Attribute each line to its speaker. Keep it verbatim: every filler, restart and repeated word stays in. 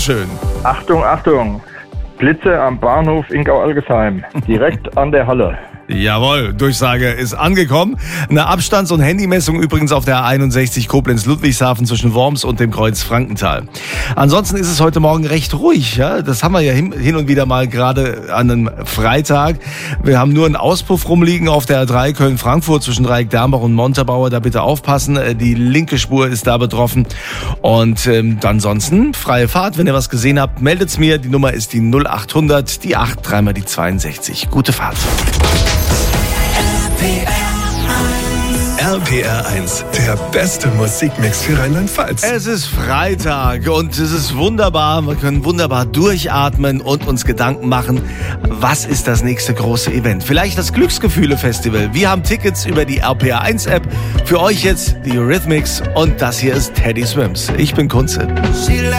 Speaker 1: Schön.
Speaker 2: Achtung, Achtung. Blitze am Bahnhof Ingau-Algesheim. Direkt an der Halle.
Speaker 1: Jawohl, Durchsage ist angekommen. Eine Abstands- und Handymessung übrigens auf der A einundsechzig Koblenz-Ludwigshafen zwischen Worms und dem Kreuz Frankenthal. Ansonsten ist es heute Morgen recht ruhig. Ja? Das haben wir ja hin und wieder mal gerade an einem Freitag. Wir haben nur einen Auspuff rumliegen auf der A drei Köln-Frankfurt zwischen Dreieck-Dambach und Montabaur. Da bitte aufpassen, die linke Spur ist da betroffen. Und ähm, ansonsten freie Fahrt. Wenn ihr was gesehen habt, meldet's mir. Die Nummer ist die null acht hundert, die acht, dreimal die zweiundsechzig. Gute Fahrt.
Speaker 3: R P R eins, der beste Musikmix für Rheinland-Pfalz.
Speaker 1: Es ist Freitag und es ist wunderbar. Wir können wunderbar durchatmen und uns Gedanken machen, was ist das nächste große Event? Vielleicht das Glücksgefühle-Festival. Wir haben Tickets über die R P R eins App. Für euch jetzt die Eurythmics und das hier ist Teddy Swims. Ich bin Kunze.